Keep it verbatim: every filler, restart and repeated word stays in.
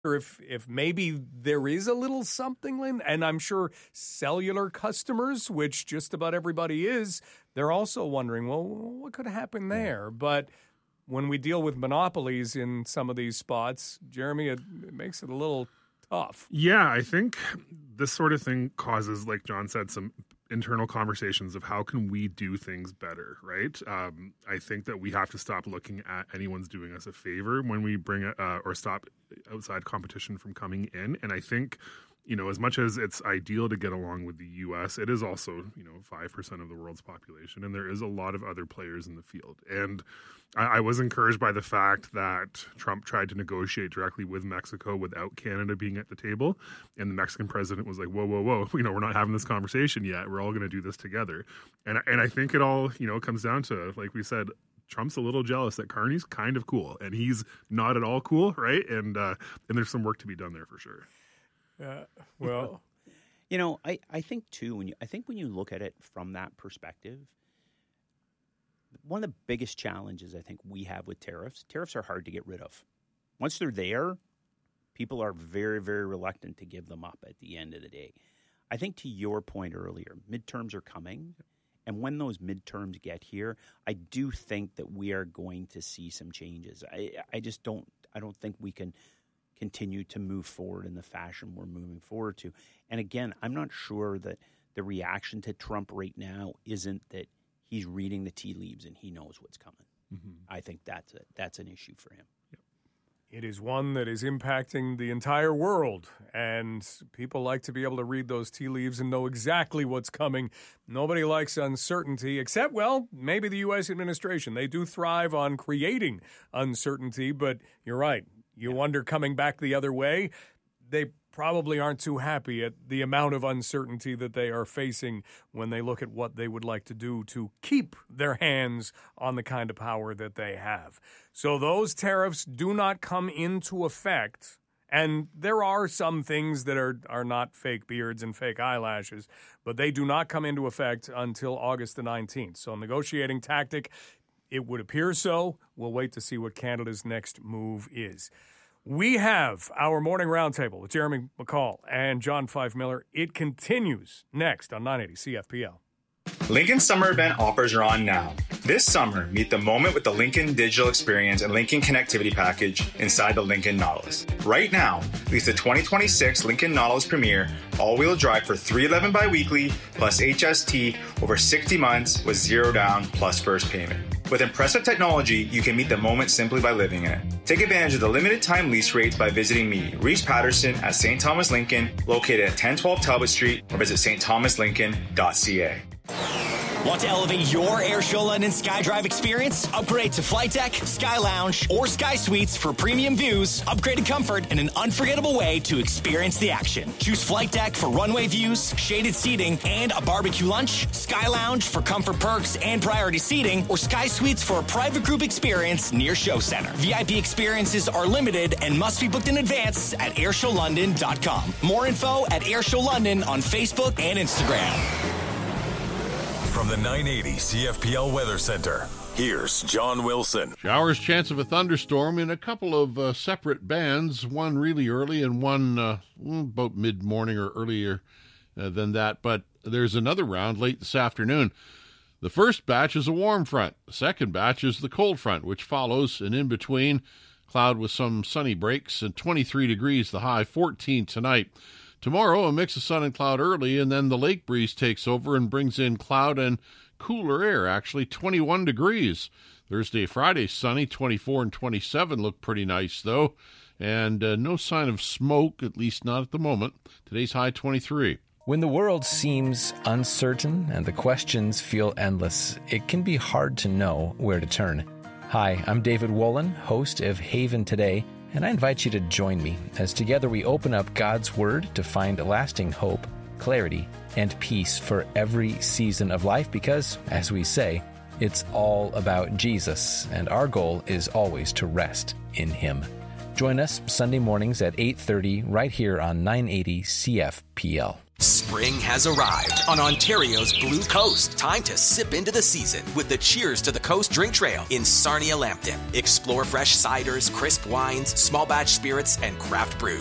if if maybe there is a little something, Lynn, and I'm sure cellular customers, which just about everybody is, they're also wondering, well, what could happen there? But when we deal with monopolies in some of these spots, Jeremy, it, it makes it a little tough. Yeah, I think this sort of thing causes, like John said, some internal conversations of how can we do things better, right? Um, I think that we have to stop looking at anyone's doing us a favor when we bring it, uh, or stop outside competition from coming in. And I think, you know, as much as it's ideal to get along with the U S, it is also, you know, five percent of the world's population, and there is a lot of other players in the field. And I, I was encouraged by the fact that Trump tried to negotiate directly with Mexico without Canada being at the table. And the Mexican president was like, whoa, whoa, whoa, you know, we're not having this conversation yet. We're all going to do this together. And, and I think it all, you know, comes down to, like we said, Trump's a little jealous that Carney's kind of cool, and he's not at all cool, right? And uh, and there's some work to be done there for sure. Uh, well, you know, I, I think too when you I think when you look at it from that perspective, one of the biggest challenges I think we have with tariffs, tariffs are hard to get rid of. Once they're there, people are very, very reluctant to give them up at the end of the day. I think to your point earlier, midterms are coming. And when those midterms get here, I do think that we are going to see some changes. I, I just don't I don't think we can continue to move forward in the fashion we're moving forward to. And again, I'm not sure that the reaction to Trump right now isn't that he's reading the tea leaves and he knows what's coming. Mm-hmm. I think that's a, that's an issue for him. Yep. It is one that is impacting the entire world, and people like to be able to read those tea leaves and know exactly what's coming. Nobody likes uncertainty, except, well, maybe the U S administration. They do thrive on creating uncertainty, but you're right. You yeah. wonder, coming back the other way, they probably aren't too happy at the amount of uncertainty that they are facing when they look at what they would like to do to keep their hands on the kind of power that they have. So those tariffs do not come into effect, and there are some things that are, are not fake beards and fake eyelashes, but they do not come into effect until August the nineteenth. So negotiating tactic, it would appear so. We'll wait to see what Canada's next move is. We have our morning roundtable with Jeremy McCall and John Fife Miller. It continues next on nine eighty C F P L. Lincoln's summer event offers are on now. This summer, meet the moment with the Lincoln Digital Experience and Lincoln Connectivity Package inside the Lincoln Nautilus. Right now, lease the twenty twenty-six Lincoln Nautilus Premier all-wheel drive for three hundred eleven dollars biweekly plus H S T over sixty months with zero down plus first payment. With impressive technology, you can meet the moment simply by living in it. Take advantage of the limited time lease rates by visiting me, Reese Patterson, at Saint Thomas Lincoln, located at ten twelve Talbot Street, or visit st thomas lincoln dot c a. Want to elevate your Airshow London SkyDrive experience? Upgrade to Flight Deck, Sky Lounge, or Sky Suites for premium views, upgraded comfort, and an unforgettable way to experience the action. Choose Flight Deck for runway views, shaded seating, and a barbecue lunch, Sky Lounge for comfort perks and priority seating, or Sky Suites for a private group experience near Show Center. V I P experiences are limited and must be booked in advance at airshow london dot com. More info at Airshow London on Facebook and Instagram. From the nine eighty C F P L Weather Center, here's John Wilson. Showers, chance of a thunderstorm in a couple of uh, separate bands, one really early and one uh, about mid-morning or earlier uh, than that. But there's another round late this afternoon. The first batch is a warm front. The second batch is the cold front, which follows, and in between, cloud with some sunny breaks, and twenty-three degrees the high, fourteen tonight. Tomorrow, a mix of sun and cloud early, and then the lake breeze takes over and brings in cloud and cooler air, actually twenty-one degrees. Thursday, Friday, sunny, twenty-four and twenty-seven look pretty nice, though. And uh, no sign of smoke, at least not at the moment. Today's high, twenty-three. When the world seems uncertain and the questions feel endless, it can be hard to know where to turn. Hi, I'm David Wolin, host of Haven Today, and I invite you to join me as together we open up God's Word to find lasting hope, clarity, and peace for every season of life because, as we say, it's all about Jesus, and our goal is always to rest in Him. Join us Sunday mornings at eight thirty right here on nine eighty C F P L. Spring has arrived on Ontario's Blue Coast. Time to sip into the season with the Cheers to the Coast drink trail in Sarnia Lambton. Explore fresh ciders, crisp wines, small batch spirits, and craft brews.